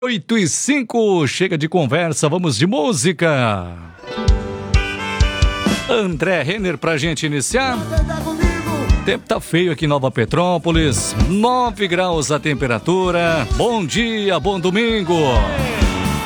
8:05, chega de conversa, vamos de música. André Renner pra gente iniciar. Tempo tá feio aqui em Nova Petrópolis, 9 graus a temperatura. Bom dia, bom domingo.